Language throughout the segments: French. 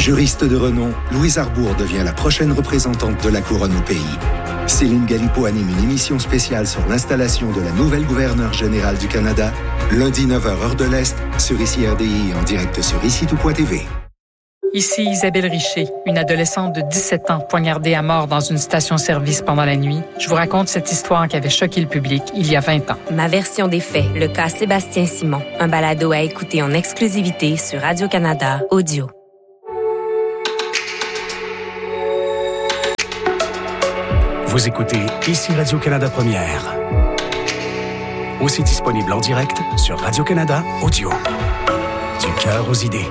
Juriste de renom, Louise Arbour devient la prochaine représentante de la couronne au pays. Céline Galipeau anime une émission spéciale sur l'installation de la nouvelle gouverneure générale du Canada, lundi 9h heure de l'Est, sur ICI RDI en direct sur ICI-tout.tv. Ici Isabelle Richer, une adolescente de 17 ans poignardée à mort dans une station-service pendant la nuit. Je vous raconte cette histoire qui avait choqué le public il y a 20 ans. Ma version des faits, le cas Sébastien Simon. Un balado à écouter en exclusivité sur Radio-Canada Audio. Vous écoutez ici Radio-Canada Première. Aussi disponible en direct sur Radio-Canada Audio. Du cœur aux idées.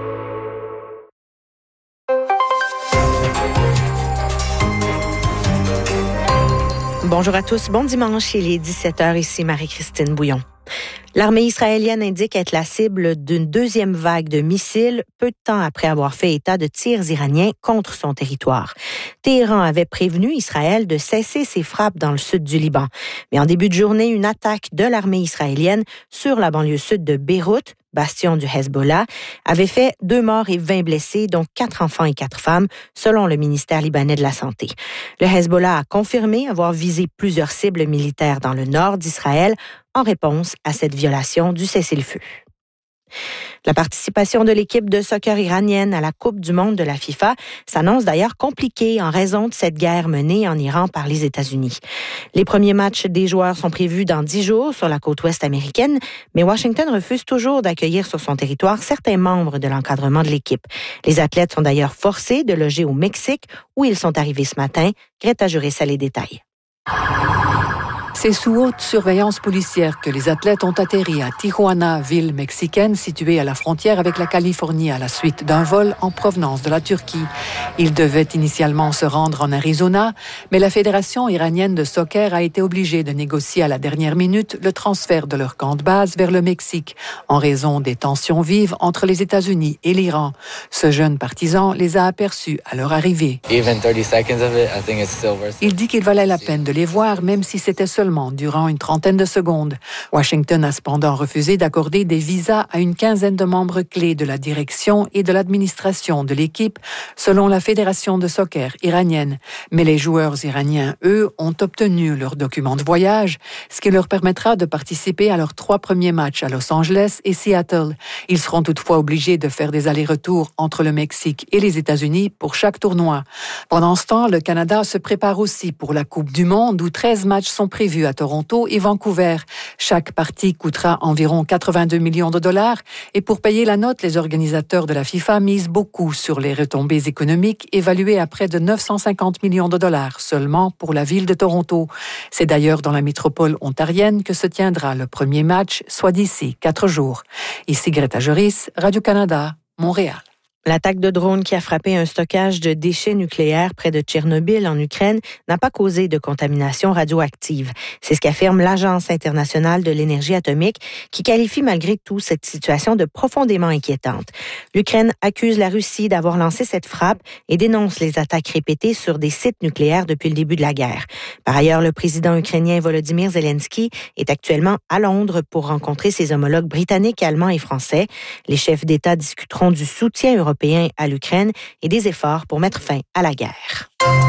Bonjour à tous, bon dimanche, il est 17h, ici Marie-Christine Bouillon. L'armée israélienne indique être la cible d'une deuxième vague de missiles peu de temps après avoir fait état de tirs iraniens contre son territoire. Téhéran avait prévenu Israël de cesser ses frappes dans le sud du Liban. Mais en début de journée, une attaque de l'armée israélienne sur la banlieue sud de Beyrouth, bastion du Hezbollah, avait fait 2 morts et 20 blessés, dont 4 enfants et 4 femmes, selon le ministère libanais de la Santé. Le Hezbollah a confirmé avoir visé plusieurs cibles militaires dans le nord d'Israël en réponse à cette violation du cessez-le-feu. La participation de l'équipe de soccer iranienne à la Coupe du monde de la FIFA s'annonce d'ailleurs compliquée en raison de cette guerre menée en Iran par les États-Unis. Les premiers matchs des joueurs sont prévus dans 10 jours sur la côte ouest américaine, mais Washington refuse toujours d'accueillir sur son territoire certains membres de l'encadrement de l'équipe. Les athlètes sont d'ailleurs forcés de loger au Mexique, où ils sont arrivés ce matin. Greta Juris a les détails. C'est sous haute surveillance policière que les athlètes ont atterri à Tijuana, ville mexicaine située à la frontière avec la Californie à la suite d'un vol en provenance de la Turquie. Ils devaient initialement se rendre en Arizona, mais la Fédération iranienne de soccer a été obligée de négocier à la dernière minute le transfert de leur camp de base vers le Mexique, en raison des tensions vives entre les États-Unis et l'Iran. Ce jeune partisan les a aperçus à leur arrivée. Il dit qu'il valait la peine de les voir, même si c'était seulement durant une trentaine de secondes. Washington a cependant refusé d'accorder des visas à une quinzaine de membres clés de la direction et de l'administration de l'équipe, selon la Fédération de soccer iranienne. Mais les joueurs iraniens, eux, ont obtenu leurs documents de voyage, ce qui leur permettra de participer à leurs 3 premiers matchs à Los Angeles et Seattle. Ils seront toutefois obligés de faire des allers-retours entre le Mexique et les États-Unis pour chaque tournoi. Pendant ce temps, le Canada se prépare aussi pour la Coupe du monde, où 13 matchs sont prévus à Toronto et Vancouver. Chaque partie coûtera environ 82 millions de dollars et pour payer la note, les organisateurs de la FIFA misent beaucoup sur les retombées économiques évaluées à près de 950 millions de dollars seulement pour la ville de Toronto. C'est d'ailleurs dans la métropole ontarienne que se tiendra le premier match, soit d'ici 4 jours. Ici Greta Juris, Radio-Canada, Montréal. L'attaque de drone qui a frappé un stockage de déchets nucléaires près de Tchernobyl en Ukraine n'a pas causé de contamination radioactive. C'est ce qu'affirme l'Agence internationale de l'énergie atomique qui qualifie malgré tout cette situation de profondément inquiétante. L'Ukraine accuse la Russie d'avoir lancé cette frappe et dénonce les attaques répétées sur des sites nucléaires depuis le début de la guerre. Par ailleurs, le président ukrainien Volodymyr Zelensky est actuellement à Londres pour rencontrer ses homologues britanniques, allemands et français. Les chefs d'État discuteront du soutien européen à l'Ukraine et des efforts pour mettre fin à la guerre.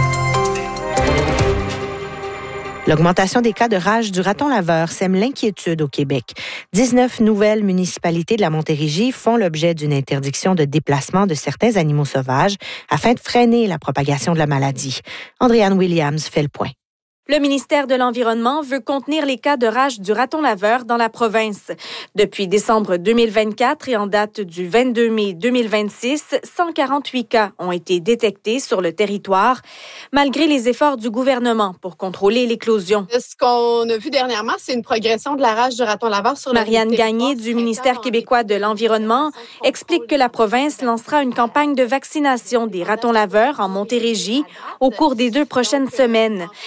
L'augmentation des cas de rage du raton laveur sème l'inquiétude au Québec. 19 nouvelles municipalités de la Montérégie font l'objet d'une interdiction de déplacement de certains animaux sauvages afin de freiner la propagation de la maladie. Andréane Williams fait le point. Le ministère de l'Environnement veut contenir les cas de rage du raton laveur dans la province. Depuis décembre 2024 et en date du 22 mai 2026, 148 cas ont été détectés sur le territoire, malgré les efforts du gouvernement pour contrôler l'éclosion. Ce qu'on a vu dernièrement, c'est une progression de la rage du raton laveur sur le territoire. Marianne Gagné du ministère québécois de l'Environnement explique que la province lancera une campagne de vaccination des ratons laveurs en Montérégie au cours des 2 prochaines semaines. 19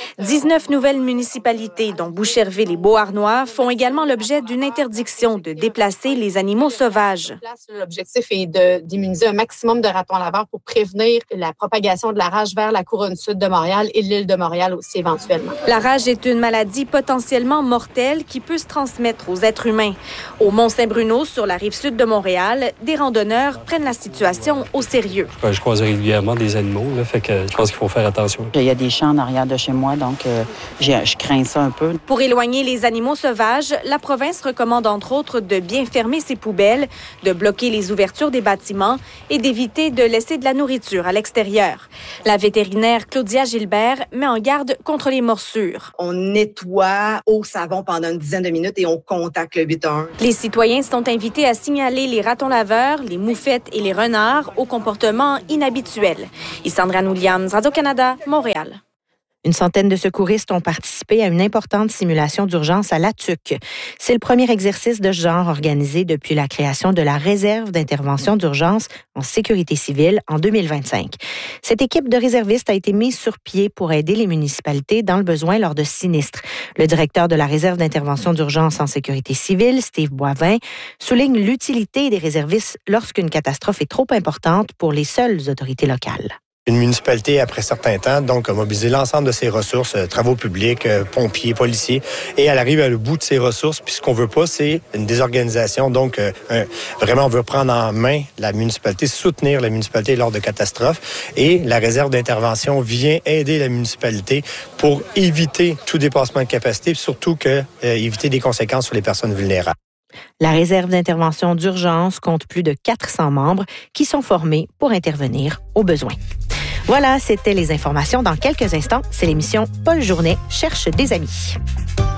19 nouvelles municipalités, dont Boucherville et Beauharnois, font également l'objet d'une interdiction de déplacer les animaux sauvages. L'objectif est d'immuniser un maximum de ratons laveurs pour prévenir la propagation de la rage vers la couronne sud de Montréal et l'île de Montréal aussi éventuellement. La rage est une maladie potentiellement mortelle qui peut se transmettre aux êtres humains. Au Mont-Saint-Bruno, sur la rive sud de Montréal, des randonneurs prennent la situation au sérieux. Je croise régulièrement des animaux, fait que je pense qu'il faut faire attention. Il y a des champs en arrière de chez moi, donc je crains ça un peu. Pour éloigner les animaux sauvages, la province recommande entre autres de bien fermer ses poubelles, de bloquer les ouvertures des bâtiments et d'éviter de laisser de la nourriture à l'extérieur. La vétérinaire Claudia Gilbert met en garde contre les morsures. On nettoie au savon pendant une dizaine de minutes et on contacte le 811. Les citoyens sont invités à signaler les ratons laveurs, les moufettes et les renards au comportement inhabituel. Sandra Williams, Radio-Canada, Montréal. Une centaine de secouristes ont participé à une importante simulation d'urgence à Latuc. C'est le premier exercice de ce genre organisé depuis la création de la réserve d'intervention d'urgence en sécurité civile en 2025. Cette équipe de réservistes a été mise sur pied pour aider les municipalités dans le besoin lors de sinistres. Le directeur de la réserve d'intervention d'urgence en sécurité civile, Steve Boivin, souligne l'utilité des réservistes lorsqu'une catastrophe est trop importante pour les seules autorités locales. Une municipalité, après certains temps, donc, a mobilisé l'ensemble de ses ressources, travaux publics, pompiers, policiers, et elle arrive à le bout de ses ressources. Puis ce qu'on veut pas, c'est une désorganisation. Donc, vraiment, on veut prendre en main la municipalité, soutenir la municipalité lors de catastrophes. Et la réserve d'intervention vient aider la municipalité pour éviter tout dépassement de capacité, puis surtout éviter des conséquences sur les personnes vulnérables. La réserve d'intervention d'urgence compte plus de 400 membres qui sont formés pour intervenir au besoin. Voilà, c'était les informations. Dans quelques instants, c'est l'émission Paul Journet cherche des amis.